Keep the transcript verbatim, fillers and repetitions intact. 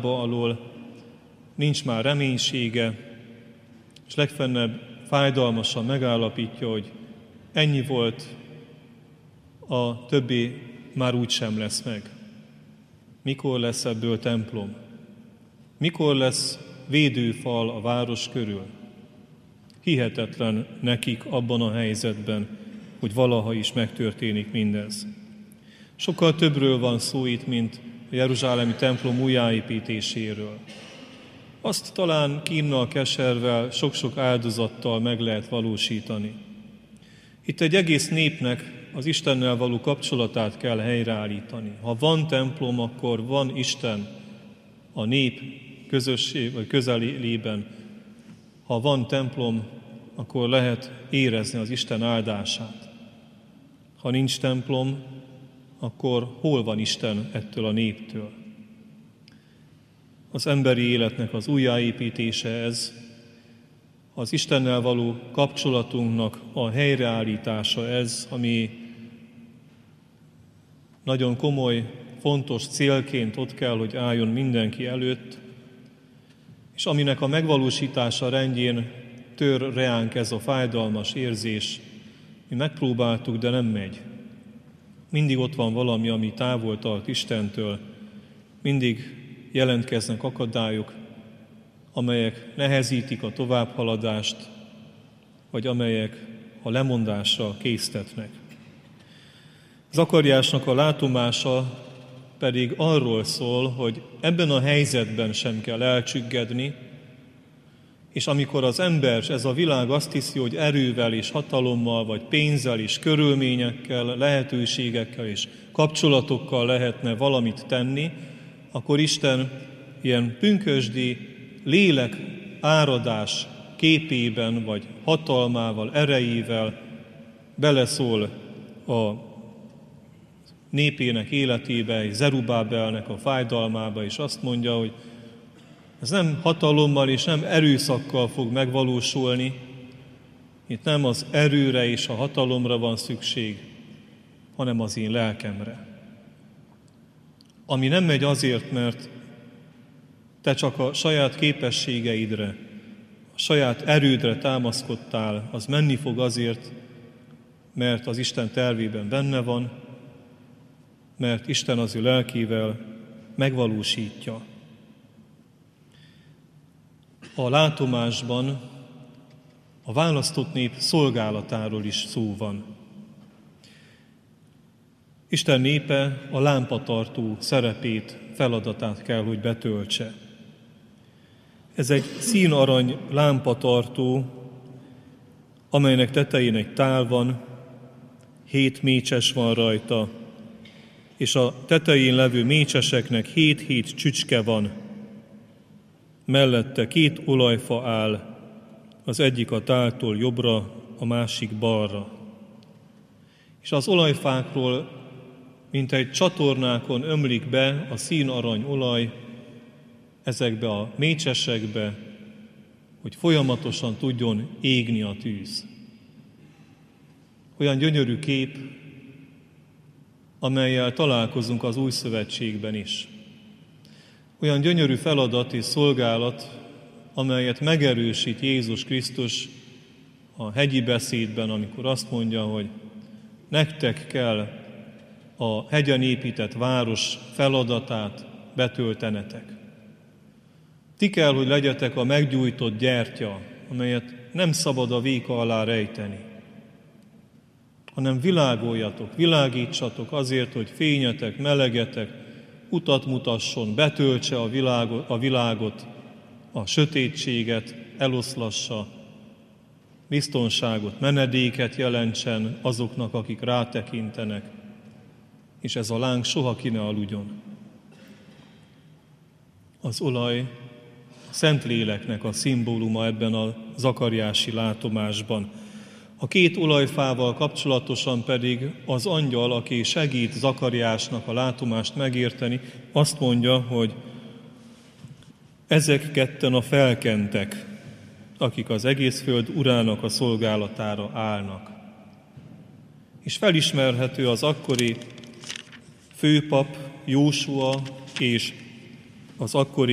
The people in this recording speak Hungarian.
lába alól, nincs már reménysége, és legfennebb fájdalmasan megállapítja, hogy ennyi volt, a többi már úgy sem lesz meg. Mikor lesz ebből templom? Mikor lesz védőfal a város körül? Hihetetlen nekik abban a helyzetben, hogy valaha is megtörténik mindez. Sokkal többről van szó itt, mint a jeruzsálemi templom újjáépítéséről. Azt talán kínnal, keservel, sok-sok áldozattal meg lehet valósítani. Itt egy egész népnek az Istennel való kapcsolatát kell helyreállítani. Ha van templom, akkor van Isten a nép közösség, vagy közelében. Ha van templom, akkor lehet érezni az Isten áldását. Ha nincs templom, akkor hol van Isten ettől a néptől? Az emberi életnek az újjáépítése ez, az Istennel való kapcsolatunknak a helyreállítása ez, ami nagyon komoly, fontos célként ott kell, hogy álljon mindenki előtt, és aminek a megvalósítása rendjén tör reánk ez a fájdalmas érzés. Mi megpróbáltuk, de nem megy. Mindig ott van valami, ami távol tart Istentől. Mindig jelentkeznek akadályok, amelyek nehezítik a továbbhaladást, vagy amelyek a lemondásra késztetnek. Zakariásnak a látomása pedig arról szól, hogy ebben a helyzetben sem kell elcsüggedni, és amikor az ember, ez a világ azt hiszi, hogy erővel és hatalommal, vagy pénzzel és körülményekkel, lehetőségekkel és kapcsolatokkal lehetne valamit tenni, akkor Isten ilyen pünkösdi lélek áradás képében, vagy hatalmával, erejével beleszól a népének életébe, Zerubábelnek a fájdalmába, és azt mondja, hogy ez nem hatalommal és nem erőszakkal fog megvalósulni, itt nem az erőre és a hatalomra van szükség, hanem az én lelkemre. Ami nem megy azért, mert te csak a saját képességeidre, a saját erődre támaszkodtál, az menni fog azért, mert az Isten tervében benne van, mert Isten az ő lelkével megvalósítja. A látomásban a választott nép szolgálatáról is szó van. Isten népe a lámpatartó szerepét, feladatát kell, hogy betöltse. Ez egy színarany lámpatartó, amelynek tetején egy tál van, hét mécses van rajta, és a tetején levő mécseseknek hét-hét csücske van. Mellette két olajfa áll, az egyik a táltól jobbra, a másik balra. És az olajfákról, mint egy csatornákon ömlik be a színarany olaj ezekbe a mécsesekbe, hogy folyamatosan tudjon égni a tűz. Olyan gyönyörű kép, amellyel találkozunk az Új Szövetségben is. Olyan gyönyörű feladat és szolgálat, amelyet megerősít Jézus Krisztus a hegyi beszédben, amikor azt mondja, hogy nektek kell a hegyen épített város feladatát betöltenetek. Ti kell, hogy legyetek a meggyújtott gyertya, amelyet nem szabad a véka alá rejteni, hanem világoljatok, világítsatok azért, hogy fényetek, melegetek, utat mutasson, betöltse a világot, a világot, a sötétséget eloszlassa, biztonságot, menedéket jelentsen azoknak, akik rátekintenek, és ez a láng soha ki ne aludjon. Az olaj Szentléleknek a szimbóluma ebben a zakariási látomásban. A két olajfával kapcsolatosan pedig az angyal, aki segít Zakariásnak a látomást megérteni, azt mondja, hogy ezek ketten a felkentek, akik az egész föld urának a szolgálatára állnak. És felismerhető az akkori főpap Jósua és az akkori